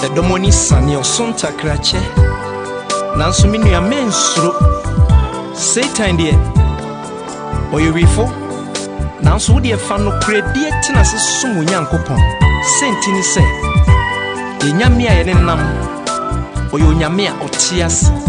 domoni sane osonta krache nanso me nua mensuro Satan de oyewifo nanso wo de fa no kredi etina se sumu nyankopon sentini se enyame a ye nenam oyonyame a otias